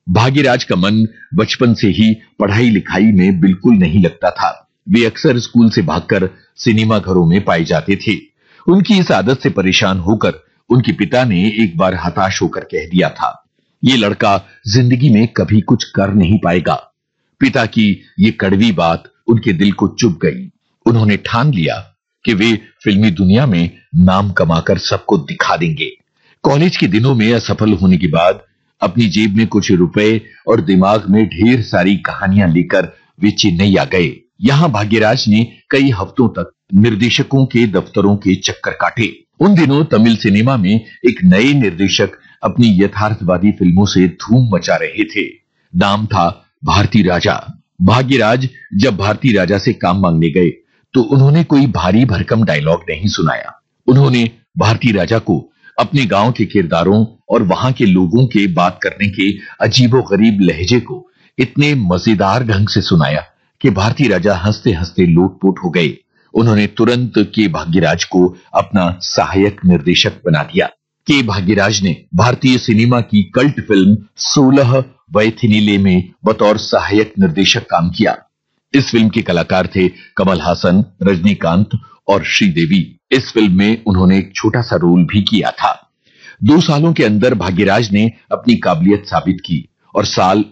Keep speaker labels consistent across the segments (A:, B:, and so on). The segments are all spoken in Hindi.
A: भाग्यराज का मन बचपन से ही पढ़ाई लिखाई में बिल्कुल नहीं लगता था। वे अक्सर स्कूल से भागकर सिनेमा घरों में पाए जाते थे। उनकी इस आदत से परेशान होकर उनके पिता ने एक बार हताश होकर कह दिया था, ये लड़का जिंदगी में कभी कुछ कर नहीं पाएगा। पिता की ये कड़वी बात उनके दिल को चुभ गई। उन्होंने ठान लिया कि वे फिल्मी दुनिया में नाम कमाकर सबको दिखा देंगे। कॉलेज के दिनों में असफल होने के बाद अपनी जेब में कुछ रुपए और दिमाग में ढेर सारी कहानियां लेकर वे चेन्नई आ गए। यहां भाग्यराज ने कई हफ्तों तक निर्देशकों के दफ्तरों के चक्कर काटे। उन दिनों तमिल सिनेमा में एक नए निर्देशक अपनी यथार्थवादी फिल्मों से धूम मचा रहे थे। नाम था भारती राजा। भाग्यराज जब भारती राजा से काम मांगने गए तो उन्होंने कोई भारी भरकम डायलॉग नहीं सुनाया। उन्होंने भारती राजा को अपने गांव के किरदारों और वहां के लोगों के बात करने के अजीबोगरीब लहजे को इतने मजेदार ढंग से सुनाया कि भारती राजा हंसते हंसते लोटपोट हो गए। उन्होंने तुरंत के भाग्यराज को अपना सहायक निर्देशक बना दिया। के भाग्यराज ने भारतीय सिनेमा की कल्ट फिल्म 16 वैथिनीले में बतौर सहायक निर्देशक काम किया। इस फिल्म के कलाकार थे कमल हासन, रजनीकांत और श्रीदेवी। इस फिल्म में उन्होंने एक छोटा सा रोल भी किया था। 2 सालों के अंदर भाग्यराज ने अपनी काबिलियत साबित की और साल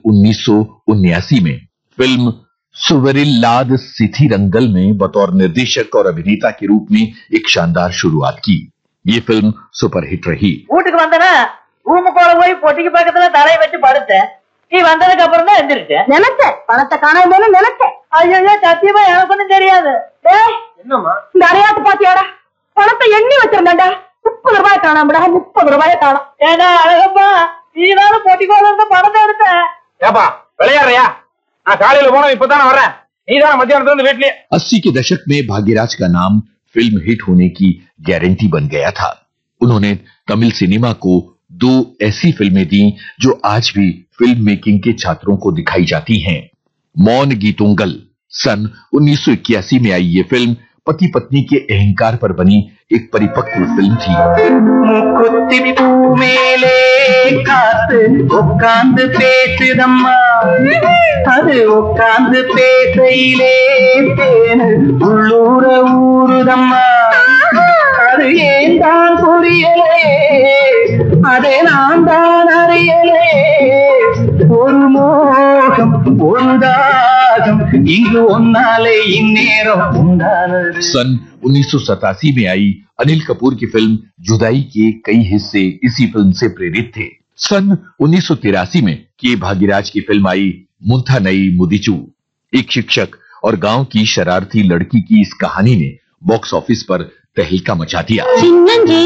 A: 1979 में फिल्म सुवरिल्लाद सिथिरंगल में बतौर निर्देशक और अभिनेता के रूप में एक शानदार शुरुआत की। ये फिल्म सुपरहिट रही।
B: வீட்டுக்கு வந்தனா ரூமுக்குள்ள போய் பொட்டிக்கு பக்கத்துல தரைய வச்சு படுத்தேன். நீ வந்ததுக்கு அப்புறம் தான் எந்திரிச்சேன். நினைச்சேன் பணத்தை காணாம நினைச்சேன். ஐயோ சத்தியமா எனக்கு ஒண்ணும் தெரியாது. டேய் என்னம்மா இந்த அரையாத்து பாத்தியாடா? பணத்தை எண்ணி வச்சிருந்தேன்டா. 30 ரூபாய் காணாமடா. 30 ரூபாய் காணோம். ஏடா அழகப்பா நீதான பொட்டிக்குள்ள இருந்த பணத்தை எடுத்த.
C: ஏப்பா விளையாடுறியா? நான் காலையில போனோம் இப்பதானே வரேன். நீதான மத்தியானத்துல இருந்து வீட்லயே.
A: 80 के दशक में भाग्यराज का नाम फिल्म हिट होने की गारंटी बन गया था। उन्होंने तमिल सिनेमा को 2 ऐसी फिल्में दी जो आज भी फिल्म मेकिंग के छात्रों को दिखाई जाती हैं। मौन गीतोंगल सन 1981 में आई ये फिल्म पति पत्नी के अहंकार पर बनी एक परिपक्व फिल्म थी।
B: அதே நான் தான் அறியலே ஒரு மோகம் ஒரு தாகம் இங்கு ஒன்னாலே இந்நேரம் உண்டானது।
A: सन 1987 में आई अनिल कपूर की फिल्म जुदाई के कई हिस्से इसी फिल्म से प्रेरित थे। सन 1983 में के भाग्यराज की फिल्म आई मुंथा नई मुदिचू। एक शिक्षक और गांव की शरारती लड़की की इस कहानी ने बॉक्स ऑफिस पर तहलका मचा दिया।